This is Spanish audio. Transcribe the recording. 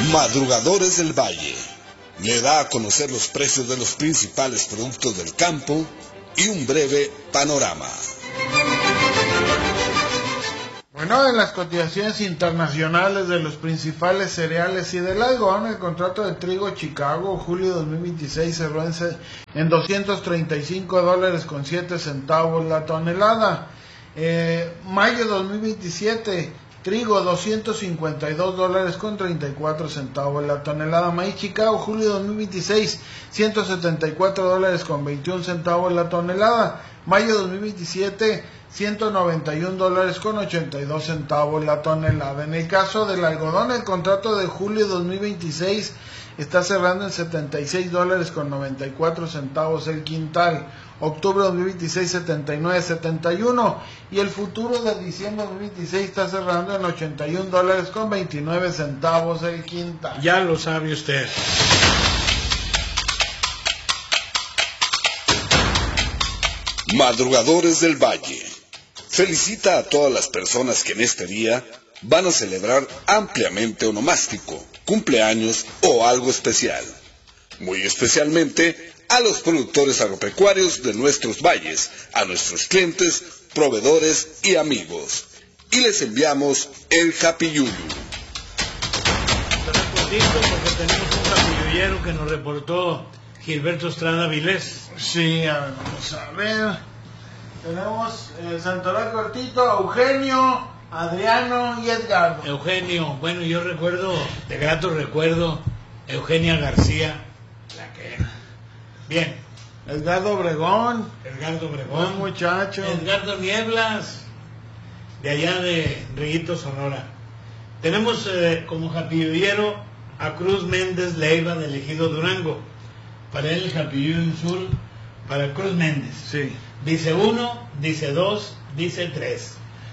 Madrugadores del Valle le da a conocer los precios de los principales productos del campo y un breve panorama. Bueno, en las cotizaciones internacionales de los principales cereales y del algodón, el contrato de trigo Chicago, julio 2026, cerró en $235.07 la tonelada. Mayo 2027, trigo $252.34 la tonelada. Maíz Chicago, julio 2026, $174.21 la tonelada. Mayo 2027, $191.82 la tonelada. En el caso del algodón, el contrato de julio 2026 está cerrando en $76.94 el quintal. Octubre 2026, 79.71, y el futuro de diciembre 2026 está cerrando en $81.29 el quintal. Ya lo sabe usted. Madrugadores del Valle felicita a todas las personas que en este día van a celebrar ampliamente onomástico, cumpleaños o algo especial. Muy especialmente a los productores agropecuarios de nuestros valles, a nuestros clientes, proveedores y amigos. Y les enviamos el Happy Yuyu. Porque tenemos un capilluyero que nos reportó Gilberto Estrada Vilés. Sí, a ver, vamos a ver. Tenemos Santoral Cortito, Eugenio, Adriano y Edgardo. Eugenio, bueno, yo recuerdo, de grato recuerdo, Eugenia García, la que era. Bien. Edgardo Obregón. Buen muchacho. Edgardo Nieblas, de allá de Riguito, Sonora. Tenemos como japillero a Cruz Méndez Leiva, del Ejido Durango. Para él el japilluyo en sur, para Cruz Méndez. Sí. Dice 1, dice 2, dice 3.